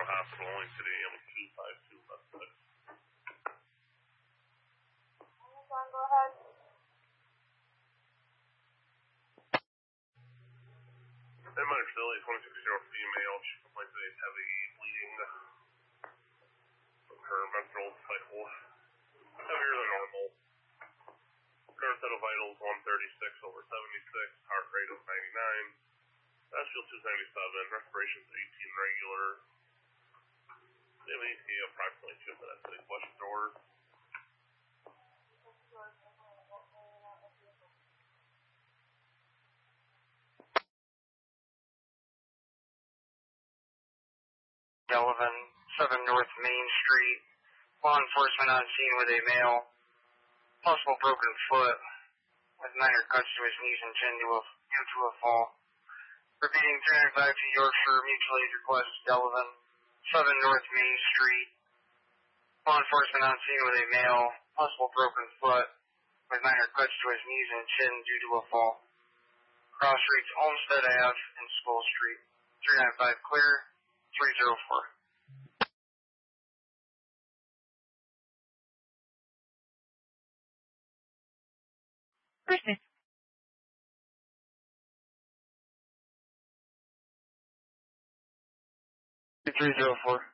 General Hospital, only today, M252 left side. Go ahead. And my facility, 26-year-old female, she complains of heavy bleeding from her menstrual cycle. Heavier than normal. Current set of vitals 136 over 76, heart rate of 99, vascular 297, respirations 18 regular. They have an ETA approximately 2 minutes. Any questions or orders? Delavan, 7 North Main Street. Law enforcement on scene with a male. Possible broken foot with minor cuts to his knees and chin due to a fall. Repeating 305 to Yorkshire, mutual aid request, Delavan, 7 North Main Street. Law enforcement on scene with a male. Possible broken foot with minor cuts to his knees and chin due to a fall. Cross streets Olmsted Ave and School Street. 395 clear, 304. Person. 304.